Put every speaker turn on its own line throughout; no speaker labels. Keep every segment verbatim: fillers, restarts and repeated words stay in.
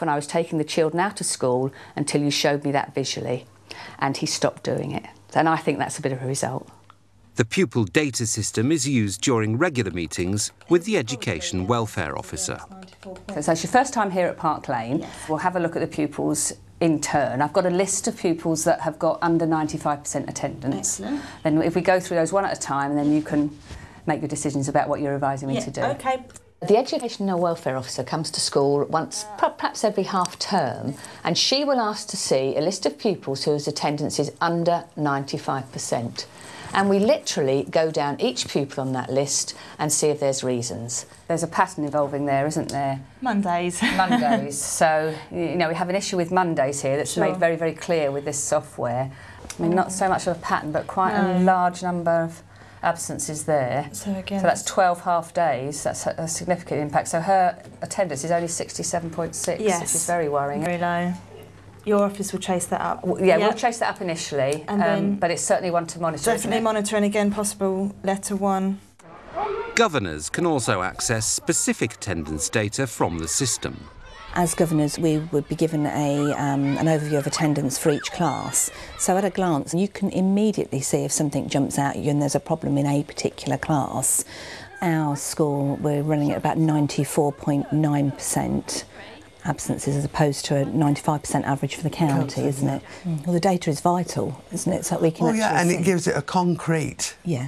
off when I was taking the children out of school until you showed me that visually. And he stopped doing it. And I think that's a bit of a result.
The pupil data system is used during regular meetings with the Education Welfare Officer.
So, so it's your first time here at Park Lane. Yes. We'll have a look at the pupils in turn. I've got a list of pupils that have got under ninety-five percent attendance. Excellent. Then if we go through those one at a time, then you can make your decisions about what you're advising me
yeah,
to do.
Okay.
The Education and Welfare Officer comes to school once, perhaps every half term, and she will ask to see a list of pupils whose attendance is under ninety-five percent. And we literally go down each pupil on that list and see if there's reasons. There's a pattern evolving there, isn't there?
Mondays.
Mondays. So, you know, we have an issue with Mondays here that's sure. made very, very clear with this software. I mean, not so much of a pattern, but quite no. a large number of absences there. So, again, so that's twelve half days. That's a significant impact. So her attendance is only sixty-seven point six, yes. which is very worrying.
Very low. Your office will chase that up.
Yeah, yep. we'll chase that up initially, and then um, but it's certainly one to monitor.
Definitely monitor, and again, possible letter one.
Governors can also access specific attendance data from the system.
As governors, we would be given a, um, an overview of attendance for each class. So at a glance, you can immediately see if something jumps out at you and there's a problem in a particular class. Our school, we're running at about ninety-four point nine percent. absences as opposed to a ninety-five percent average for the county, isn't it? Mm. Well, the data is vital, isn't it? So that we can
oh,
actually
yeah, and
see.
it gives it a concrete
yeah.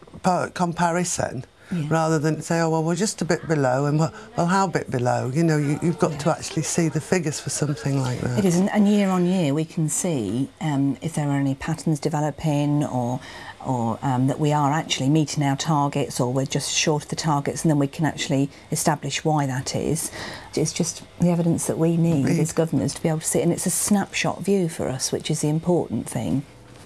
comparison, yeah. rather than say, oh, well, we're just a bit below, and well, well how bit below? You know, you, you've got yeah. to actually see the figures for something like that.
It is, and year on year we can see um, if there are any patterns developing, or or um, that we are actually meeting our targets, or we're just short of the targets, and then we can actually establish why that is. It's just the evidence that we need Indeed. as governors to be able to see it, and it's a snapshot view for us, which is the important thing.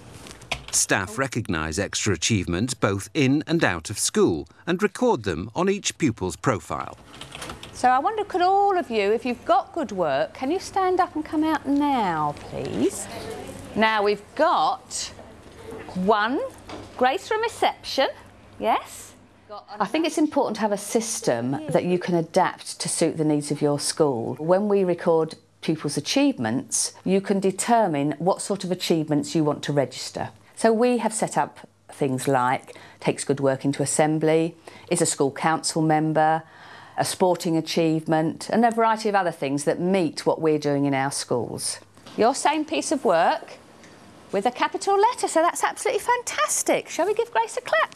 Staff recognise extra achievement both in and out of school and record them on each pupil's profile.
So I wonder, could all of you, if you've got good work, can you stand up and come out now, please? Now we've got one, Grace from reception, yes? I think it's important to have a system that you can adapt to suit the needs of your school. When we record pupils' achievements, you can determine what sort of achievements you want to register. So we have set up things like takes good work into assembly, is a school council member, a sporting achievement, and a variety of other things that meet what we're doing in our schools. Your same piece of work with a capital letter, so that's absolutely fantastic. Shall we give Grace a clap?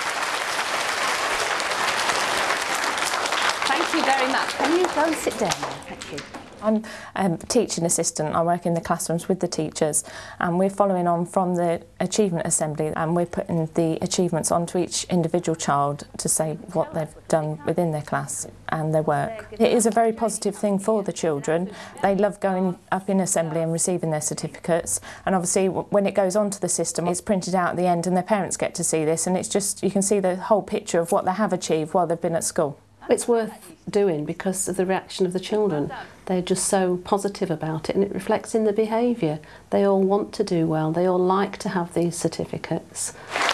Thank you very much. Can you go and sit down now? Thank you.
I'm a teaching assistant. I work in the classrooms with the teachers, and we're following on from the achievement assembly, and we're putting the achievements onto each individual child to say what they've done within their class and their work. It is a very positive thing for the children. They love going up in assembly and receiving their certificates, and obviously when it goes onto the system it's printed out at the end and their parents get to see this, and it's just, you can see the whole picture of what they have achieved while they've been at school.
It's worth doing because of the reaction of the children. They're just so positive about it, and it reflects in the behaviour. They all want to do well, they all like to have these certificates.